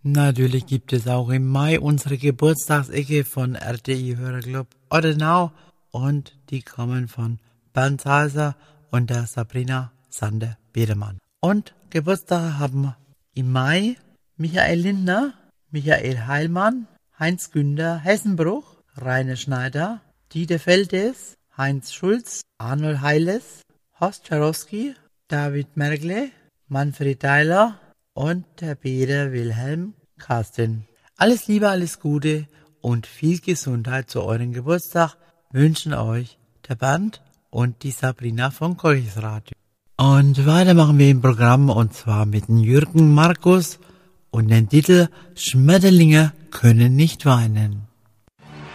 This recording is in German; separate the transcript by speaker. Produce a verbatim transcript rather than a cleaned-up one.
Speaker 1: Natürlich gibt es auch im Mai unsere Geburtstagsecke von R T I Hörerclub Ortenau und die kommen von Bernd Salzer und der Sabrina Sander-Bedermann. Und Geburtstag haben im Mai Michael Lindner, Michael Heilmann, Heinz Günther Hessenbruch, Rainer Schneider, Dieter Feldes, Heinz Schulz, Arnold Heiles, Horst Scharowski, David Merkle, Manfred Deiler und der Peter Wilhelm Karsten. Alles Liebe, alles Gute und viel Gesundheit zu eurem Geburtstag wünschen euch der Bernd und die Sabrina von Kolchis Radio. Und weiter machen wir im Programm und zwar mit dem Jürgen Markus und den Titel Schmetterlinge können nicht weinen.